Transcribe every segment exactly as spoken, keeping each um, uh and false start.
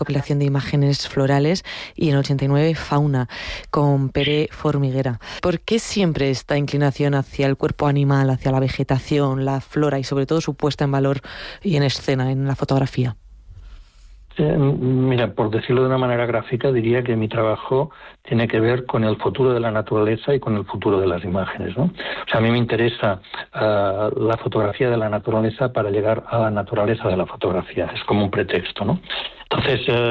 recopilación de imágenes florales, y en el ochenta y nueve Fauna, con Pere Formiguera. ¿Por qué siempre esta inclinación hacia el cuerpo animal, hacia la vegetación, la flora y sobre todo su puesta en valor y en escena en la fotografía? Eh, mira, por decirlo de una manera gráfica, diría que mi trabajo tiene que ver con el futuro de la naturaleza y con el futuro de las imágenes, ¿no? O sea, a mí me interesa uh, la fotografía de la naturaleza para llegar a la naturaleza de la fotografía. Es como un pretexto, ¿no? Entonces, uh,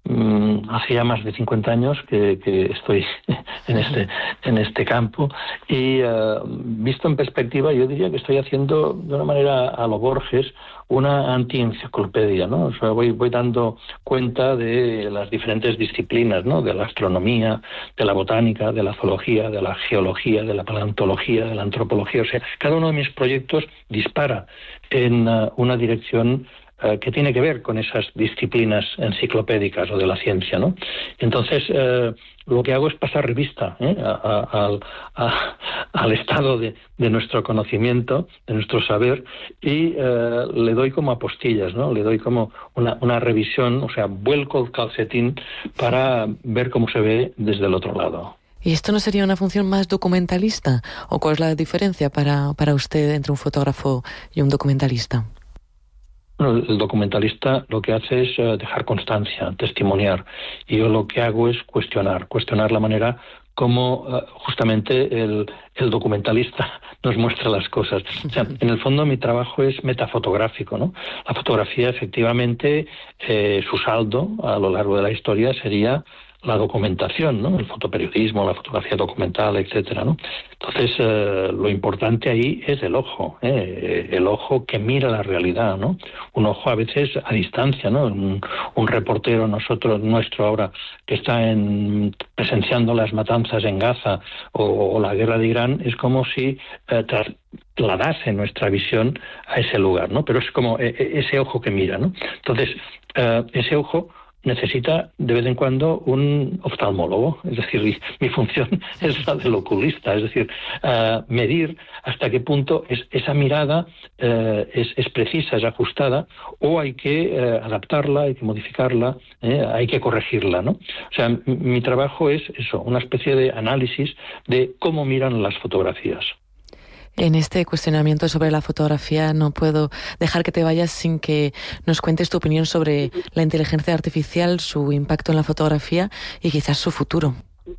Mm, hace ya más de cincuenta años que, que estoy en este en este campo y uh, visto en perspectiva, yo diría que estoy haciendo de una manera a lo Borges una anti-enciclopedia, ¿no? O sea, voy voy dando cuenta de las diferentes disciplinas, ¿no? De la astronomía, de la botánica, de la zoología, de la geología, de la paleontología, de la antropología. O sea, cada uno de mis proyectos dispara en uh, una dirección que tiene que ver con esas disciplinas enciclopédicas o de la ciencia, ¿no? Entonces, eh, lo que hago es pasar revista ¿eh? a, a, a, al estado de, de nuestro conocimiento, de nuestro saber, y eh, le doy como apostillas, ¿no? Le doy como una, una revisión, o sea, vuelco el calcetín para ver cómo se ve desde el otro lado. ¿Y esto no sería una función más documentalista? ¿O cuál es la diferencia para, para usted entre un fotógrafo y un documentalista? Bueno, el documentalista lo que hace es uh, dejar constancia, testimoniar, y yo lo que hago es cuestionar, cuestionar la manera como uh, justamente el, el documentalista nos muestra las cosas. O sea, en el fondo mi trabajo es metafotográfico, ¿no? La fotografía, efectivamente, eh, su saldo a lo largo de la historia sería la documentación, ¿no? El fotoperiodismo, la fotografía documental, etcétera, ¿no? Entonces, eh, lo importante ahí es el ojo, ¿eh? El ojo que mira la realidad, ¿no? Un ojo a veces a distancia, ¿no? Un, un reportero nosotros nuestro ahora que está en, presenciando las matanzas en Gaza o, o la guerra de Irán, es como si eh, trasladase nuestra visión a ese lugar, ¿no? Pero es como eh, ese ojo que mira, ¿no? Entonces, eh, ese ojo necesita de vez en cuando un oftalmólogo, es decir, mi, mi función es la del oculista, es decir, uh, medir hasta qué punto es, esa mirada uh, es, es precisa, es ajustada, o hay que uh, adaptarla, hay que modificarla, eh, hay que corregirla, ¿no? O sea, m- mi trabajo es eso, una especie de análisis de cómo miran las fotografías. En este cuestionamiento sobre la fotografía no puedo dejar que te vayas sin que nos cuentes tu opinión sobre la inteligencia artificial, su impacto en la fotografía y quizás su futuro.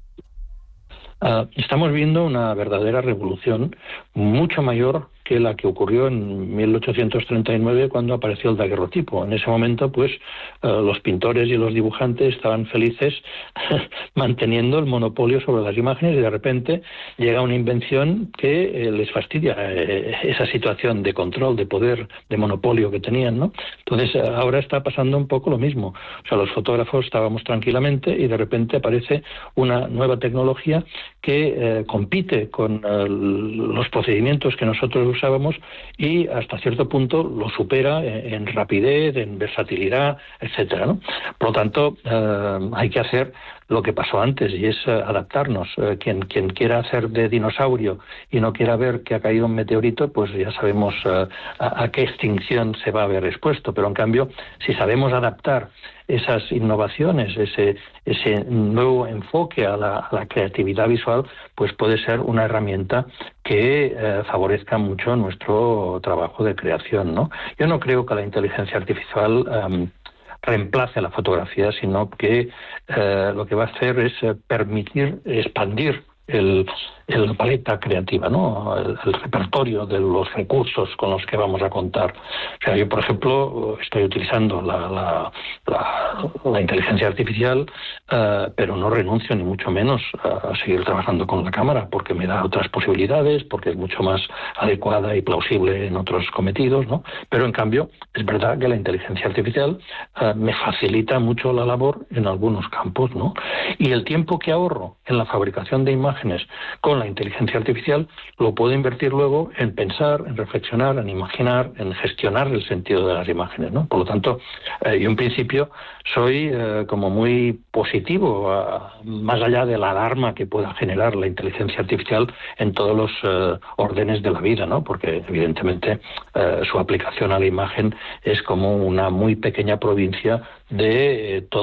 Uh, estamos viendo una verdadera revolución mucho mayor que la que ocurrió en mil ochocientos treinta y nueve cuando apareció el daguerrotipo. En ese momento, pues, uh, los pintores y los dibujantes estaban felices manteniendo el monopolio sobre las imágenes y de repente llega una invención que eh, les fastidia eh, esa situación de control, de poder, de monopolio que tenían, ¿no? Entonces, uh, ahora está pasando un poco lo mismo. O sea, los fotógrafos estábamos tranquilamente y de repente aparece una nueva tecnología que eh, compite con eh, los procedimientos que nosotros usábamos y hasta cierto punto lo supera en, en rapidez, en versatilidad, etcétera, ¿no? Por lo tanto, eh, hay que hacer lo que pasó antes y es uh, adaptarnos. Uh, quien, quien quiera hacer de dinosaurio y no quiera ver que ha caído un meteorito, pues ya sabemos uh, a, a qué extinción se va a ver expuesto. Pero en cambio, si sabemos adaptar esas innovaciones, ese, ese nuevo enfoque a la, a la creatividad visual, pues puede ser una herramienta que eh, favorezca mucho nuestro trabajo de creación, ¿no? Yo no creo que la inteligencia artificial um, reemplace la fotografía, sino que eh, lo que va a hacer es eh, permitir expandir el, el paleta creativa, ¿no? El, el repertorio de los recursos con los que vamos a contar. O sea, yo, por ejemplo, estoy utilizando la, la, la, la inteligencia artificial, uh, pero no renuncio ni mucho menos a, a seguir trabajando con la cámara, porque me da otras posibilidades, porque es mucho más adecuada y plausible en otros cometidos, ¿no? Pero, en cambio, es verdad que la inteligencia artificial uh, me facilita mucho la labor en algunos campos, ¿no? Y el tiempo que ahorro en la fabricación de imágenes con la inteligencia artificial lo puedo invertir luego en pensar, en reflexionar, en imaginar, en gestionar el sentido de las imágenes, ¿no? Por lo tanto, eh, yo en principio soy eh, como muy positivo, uh, más allá de la alarma que pueda generar la inteligencia artificial en todos los uh, órdenes de la vida, ¿no? Porque evidentemente uh, su aplicación a la imagen es como una muy pequeña provincia de eh, todo